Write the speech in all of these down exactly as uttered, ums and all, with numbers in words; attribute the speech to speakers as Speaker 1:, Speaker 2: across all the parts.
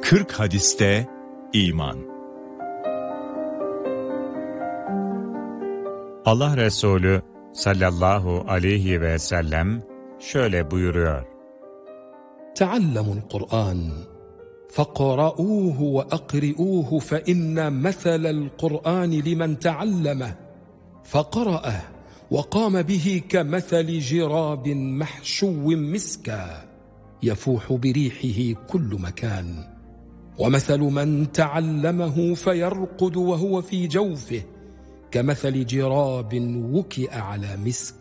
Speaker 1: kırk hadiste iman. Allah Resulü sallallahu aleyhi ve sellem şöyle buyuruyor:
Speaker 2: Teallemul Kur'an فَقْرَؤُوهُ وَأَقْرِئُوهُ فَإِنَّ مَثَلَ الْقُرْآنِ لِمَنْ تَعَلَّمَهُ فَقَرَأَهُ وَقَامَ بِهِ كَمَثَلِ جِرَابٍ مَحْشُوٍّ مِسْكًا يَفُوحُ بِرِيحِهِ كُلُّ مَكَانٍ وَمَثَلُ مَنْ تَعَلَّمَهُ فَيَرْقُدُ وَهُوَ فِي جَوْفِهِ كَمَثَلِ جِرَابٍ وُكِئَ عَلَى مِسْكٍ.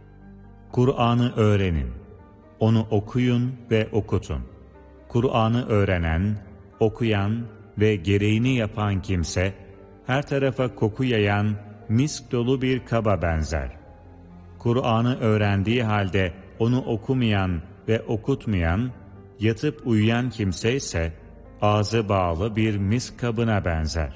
Speaker 3: Kur'an'ı öğrenin, onu okuyun ve okutun. Kur'an'ı öğrenen, okuyan ve gereğini yapan kimse, her tarafa koku yayan misk dolu bir kaba benzer. Kur'an'ı öğrendiği halde onu okumayan ve okutmayan, yatıp uyuyan kimse ise ağzı bağlı bir misk kabına benzer.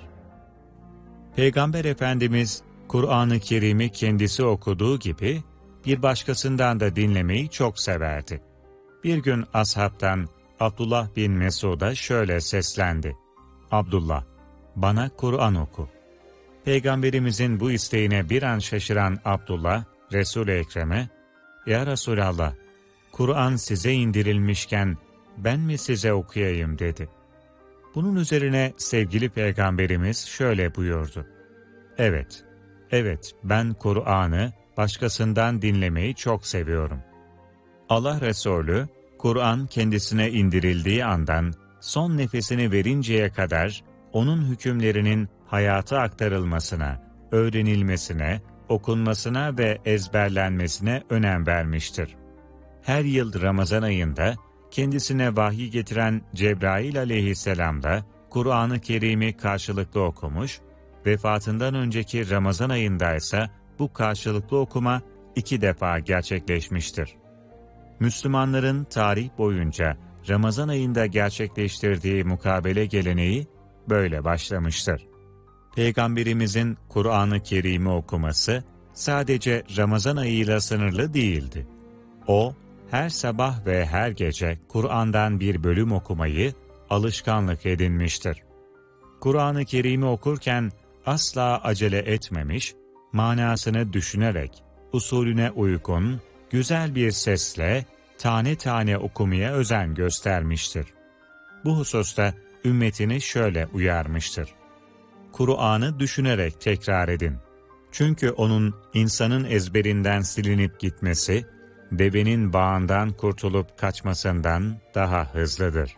Speaker 3: Peygamber Efendimiz Kur'an-ı Kerim'i kendisi okuduğu gibi bir başkasından da dinlemeyi çok severdi. Bir gün ashabtan Abdullah bin Mesud'a şöyle seslendi: "Abdullah, bana Kur'an oku." Peygamberimizin bu isteğine bir an şaşıran Abdullah, Resul-i Ekrem'e, "Ya Resulallah, Kur'an size indirilmişken ben mi size okuyayım?" dedi. Bunun üzerine sevgili Peygamberimiz şöyle buyurdu: "Evet, evet ben Kur'an'ı başkasından dinlemeyi çok seviyorum." Allah Resulü, Kur'an kendisine indirildiği andan son nefesini verinceye kadar onun hükümlerinin hayata aktarılmasına, öğrenilmesine, okunmasına ve ezberlenmesine önem vermiştir. Her yıl Ramazan ayında kendisine vahiy getiren Cebrail aleyhisselam da Kur'an-ı Kerim'i karşılıklı okumuş, vefatından önceki Ramazan ayında ise bu karşılıklı okuma iki defa gerçekleşmiştir. Müslümanların tarih boyunca Ramazan ayında gerçekleştirdiği mukabele geleneği böyle başlamıştır. Peygamberimizin Kur'an-ı Kerim'i okuması sadece Ramazan ayıyla sınırlı değildi. O, her sabah ve her gece Kur'an'dan bir bölüm okumayı alışkanlık edinmiştir. Kur'an-ı Kerim'i okurken asla acele etmemiş, manasını düşünerek, usulüne uygun, güzel bir sesle tane tane okumaya özen göstermiştir. Bu hususta ümmetini şöyle uyarmıştır: Kur'an'ı düşünerek tekrar edin. Çünkü onun insanın ezberinden silinip gitmesi, devenin bağından kurtulup kaçmasından daha hızlıdır.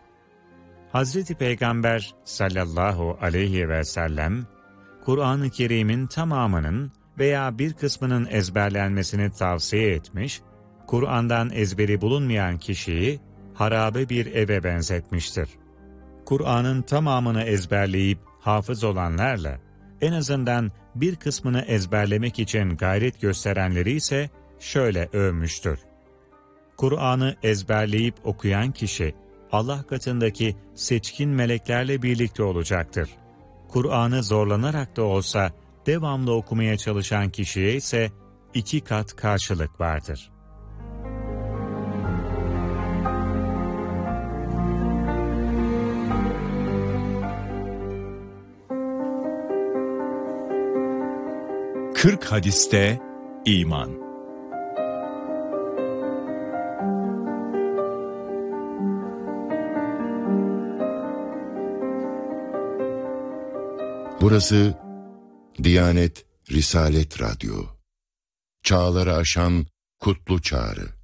Speaker 3: Hazreti Peygamber sallallahu aleyhi ve sellem, Kur'an-ı Kerim'in tamamının veya bir kısmının ezberlenmesini tavsiye etmiş, Kur'an'dan ezberi bulunmayan kişiyi harabe bir eve benzetmiştir. Kur'an'ın tamamını ezberleyip hafız olanlarla, en azından bir kısmını ezberlemek için gayret gösterenleri ise şöyle övmüştür: Kur'an'ı ezberleyip okuyan kişi, Allah katındaki seçkin meleklerle birlikte olacaktır. Kur'an'ı zorlanarak da olsa devamlı okumaya çalışan kişiye ise iki kat karşılık vardır.
Speaker 1: kırk hadiste iman.
Speaker 4: Burası Diyanet Risalet Radyo. Çağları aşan kutlu çağrı.